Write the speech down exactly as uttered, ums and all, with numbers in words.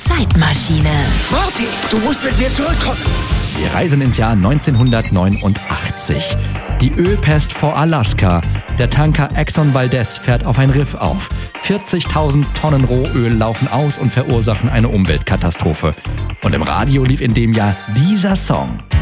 Zeitmaschine. Marty, du musst mit mir zurückkommen. Wir reisen ins Jahr neunzehnhundertneunundachtzig. Die Ölpest vor Alaska. Der Tanker Exxon Valdez fährt auf ein Riff auf. vierzigtausend Tonnen Rohöl laufen aus und verursachen eine Umweltkatastrophe. Und im Radio lief in dem Jahr dieser Song.